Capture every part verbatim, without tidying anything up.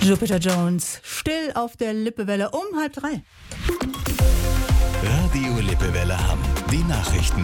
Jupiter Jones, still auf der Lippewelle um halb drei. Radio Lippewelle Hamm, die Nachrichten.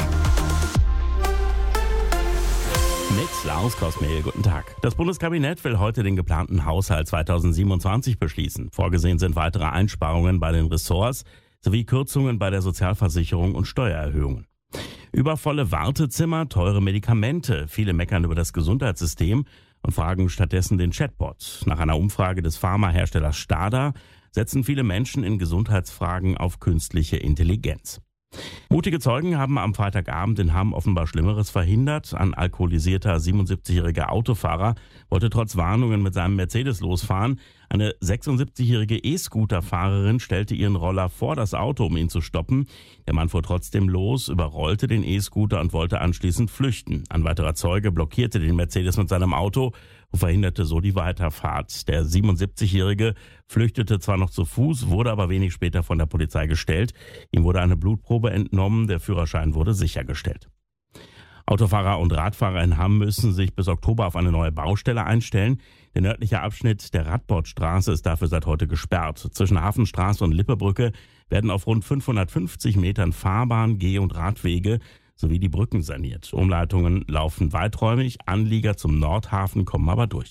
Mit Lars Kosmehl, guten Tag. Das Bundeskabinett will heute den geplanten Haushalt zweitausendsiebenundzwanzig beschließen. Vorgesehen sind weitere Einsparungen bei den Ressorts sowie Kürzungen bei der Sozialversicherung und Steuererhöhungen. Übervolle Wartezimmer, teure Medikamente. Viele meckern über das Gesundheitssystem und fragen stattdessen den Chatbot. Nach einer Umfrage des Pharmaherstellers Stada setzen viele Menschen in Gesundheitsfragen auf künstliche Intelligenz. Mutige Zeugen haben am Freitagabend in Hamm offenbar Schlimmeres verhindert. Ein alkoholisierter siebenundsiebzigjähriger Autofahrer wollte trotz Warnungen mit seinem Mercedes losfahren. Eine sechsundsiebzigjährige E-Scooter-Fahrerin stellte ihren Roller vor das Auto, um ihn zu stoppen. Der Mann fuhr trotzdem los, überrollte den E-Scooter und wollte anschließend flüchten. Ein weiterer Zeuge blockierte den Mercedes mit seinem Auto und verhinderte so die Weiterfahrt. Der siebenundsiebzigjährige flüchtete zwar noch zu Fuß, wurde aber wenig später von der Polizei gestellt. Ihm wurde eine Blutprobe entnommen, der Führerschein wurde sichergestellt. Autofahrer und Radfahrer in Hamm müssen sich bis Oktober auf eine neue Baustelle einstellen. Der nördliche Abschnitt der Radbordstraße ist dafür seit heute gesperrt. Zwischen Hafenstraße und Lippebrücke werden auf rund fünfhundertfünfzig Metern Fahrbahn, Geh- und Radwege sowie die Brücken saniert. Umleitungen laufen weiträumig, Anlieger zum Nordhafen kommen aber durch.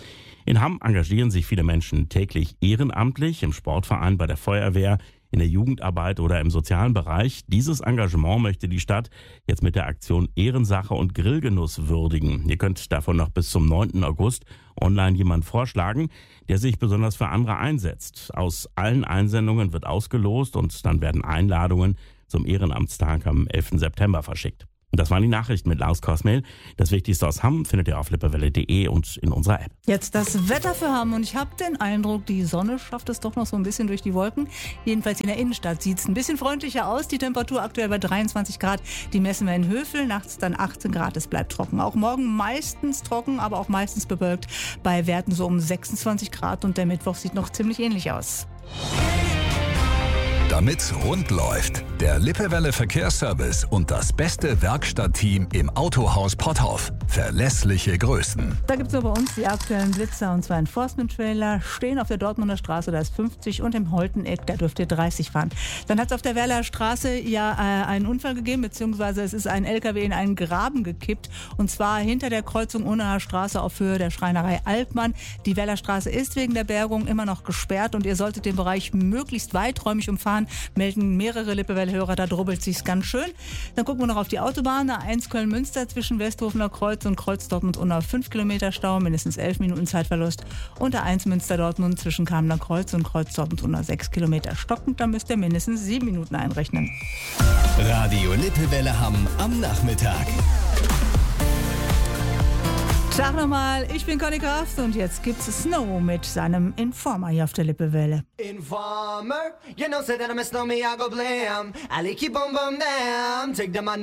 In Hamm engagieren sich viele Menschen täglich ehrenamtlich, im Sportverein, bei der Feuerwehr, in der Jugendarbeit oder im sozialen Bereich. Dieses Engagement möchte die Stadt jetzt mit der Aktion Ehrensache und Grillgenuss würdigen. Ihr könnt davon noch bis zum neunten August online jemanden vorschlagen, der sich besonders für andere einsetzt. Aus allen Einsendungen wird ausgelost und dann werden Einladungen zum Ehrenamtstag am elften September verschickt. Und das waren die Nachrichten mit Lars Kosmehl. Das Wichtigste aus Hamm findet ihr auf lippewelle punkt de und in unserer App. Jetzt das Wetter für Hamm und ich habe den Eindruck, die Sonne schafft es doch noch so ein bisschen durch die Wolken. Jedenfalls in der Innenstadt sieht es ein bisschen freundlicher aus. Die Temperatur aktuell bei dreiundzwanzig Grad. Die messen wir in Hövel, nachts dann achtzehn Grad. Es bleibt trocken. Auch morgen meistens trocken, aber auch meistens bewölkt. Bei Werten so um sechsundzwanzig Grad und der Mittwoch sieht noch ziemlich ähnlich aus. Damit's rund läuft, der Lippewelle Verkehrsservice und das beste Werkstattteam im Autohaus Potthoff. Verlässliche Größen. Da gibt es nur bei uns die aktuellen Blitzer und zwar Enforcement-Trailer. Stehen auf der Dortmunder Straße, da ist fünfzig und im Holteneck, da dürft ihr dreißig fahren. Dann hat es auf der Werler Straße ja äh, einen Unfall gegeben, beziehungsweise es ist ein L K W in einen Graben gekippt und zwar hinter der Kreuzung Unnaher Straße auf Höhe der Schreinerei Alpmann. Die Werler Straße ist wegen der Bergung immer noch gesperrt und ihr solltet den Bereich möglichst weiträumig umfahren. Melden mehrere Lippewelle-Hörer, da drubbelt sich's ganz schön. Dann gucken wir noch auf die Autobahn, A eins Köln-Münster zwischen Westhofener Kreuz und Kreuz Dortmund-Unna fünf Kilometer Stau, mindestens elf Minuten Zeitverlust. Und A eins Münster-Dortmund zwischen Kamener Kreuz und Kreuz Dortmund-Unna sechs Kilometer stockend, da müsst ihr mindestens sieben Minuten einrechnen. Radio Lippewelle Hamm am Nachmittag. Tag nochmal, ich bin Conny Kraft und jetzt gibt's Snow mit seinem Informer hier auf der Lippewelle. Informer, you know, say that I'm a snowman, I go blam. I like you, boom, boom, damn. Take the money.